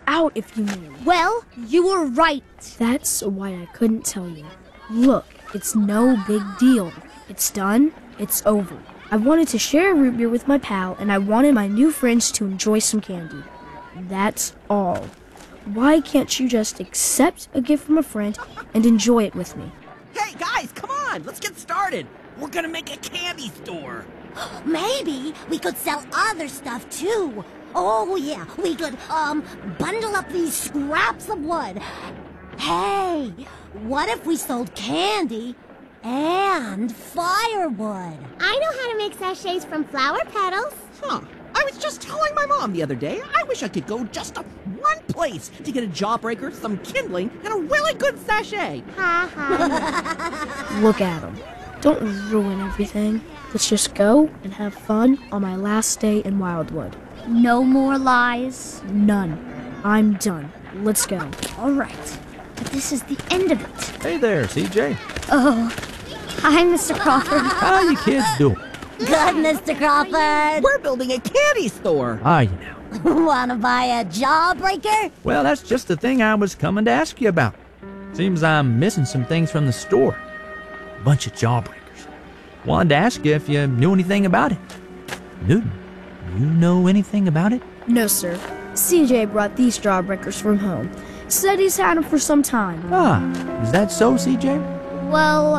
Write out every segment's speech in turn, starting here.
out if you knew. Well, you were right. That's why I couldn't tell you. Look, it's no big deal. It's done. It's over. I wanted to share a root beer with my pal, and I wanted my new friends to enjoy some candy. That's all. Why can't you just accept a gift from a friend and enjoy it with me? Hey, guys, come on. Let's get started. We're gonna make a candy store. Maybe we could sell other stuff, too. Oh, yeah, we could, bundle up these scraps of wood. Hey, what if we sold candy and firewood? I know how to make sachets from flower petals. Huh. I was just telling my mom the other day, I wish I could go just to one place to get a jawbreaker, some kindling, and a really good sachet. Ha ha. Look at him. Don't ruin everything. Let's just go and have fun on my last day in Wildwood. No more lies. None. I'm done. Let's go. All right, but this is the end of it. Hey there, CJ. Oh, hi, Mr. Crawford. How you kids doing? Good, Mr. Crawford. We're building a candy store. Ah, you know. Wanna buy a jawbreaker? Well, that's just the thing I was coming to ask you about. Seems I'm missing some things from the store. A bunch of jawbreakers. Wanted to ask you if you knew anything about it. Newton, you know anything about it? No, sir. CJ brought these jawbreakers from home. Said he's had them for some time. Ah, is that so, CJ? Well,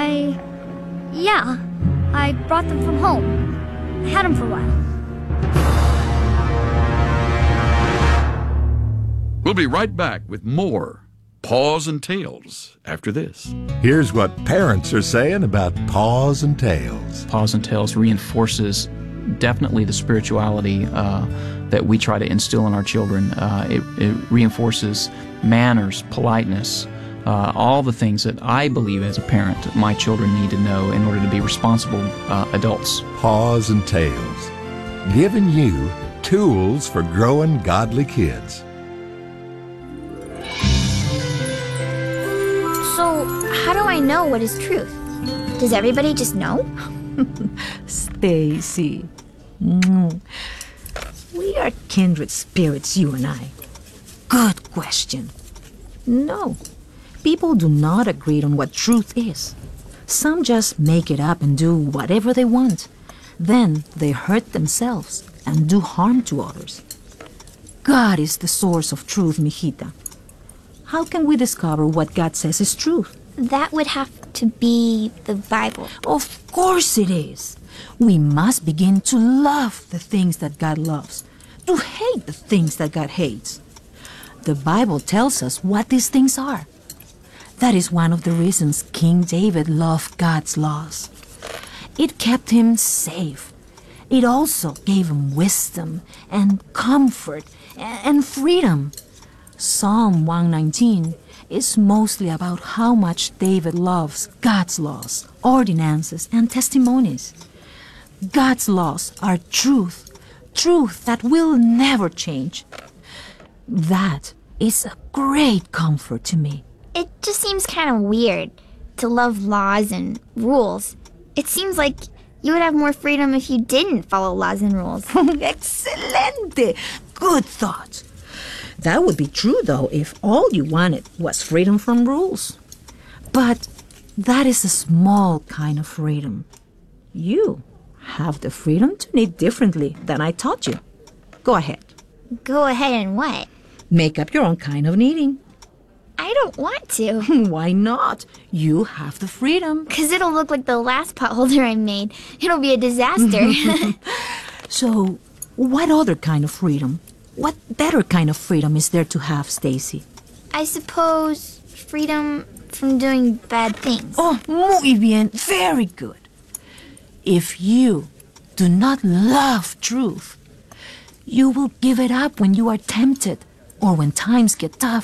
yeah, I brought them from home. I had them for a while. We'll be right back with more Paws and Tales after this. Here's what parents are saying about Paws and Tales. Paws and Tales reinforces definitely the spirituality that we try to instill in our children. It reinforces manners, politeness, all the things that I believe as a parent my children need to know in order to be responsible adults. Paws and Tales, giving you tools for growing godly kids. So, how do I know what is truth? Does everybody just know? Stacy. We are kindred spirits, you and I. Good question. No, people do not agree on what truth is. Some just make it up and do whatever they want. Then they hurt themselves and do harm to others. God is the source of truth, mijita. How can we discover what God says is truth? That would have to be the Bible. Of course it is. We must begin to love the things that God loves, to hate the things that God hates. The Bible tells us what these things are. That is one of the reasons King David loved God's laws. It kept him safe. It also gave him wisdom and comfort and freedom. Psalm 119 is mostly about how much David loves God's laws, ordinances, and testimonies. God's laws are truth, truth that will never change. That is a great comfort to me. It just seems kind of weird to love laws and rules. It seems like you would have more freedom if you didn't follow laws and rules. Excelente! Good thought. That would be true, though, if all you wanted was freedom from rules. But that is a small kind of freedom. You have the freedom to knit differently than I taught you. Go ahead. Go ahead and what? Make up your own kind of knitting. I don't want to. Why not? You have the freedom. Because it'll look like the last pot holder I made. It'll be a disaster. So, what other kind of freedom? What better kind of freedom is there to have, Stacy? I suppose freedom from doing bad things. Oh, muy bien. Very good. If you do not love truth, you will give it up when you are tempted or when times get tough.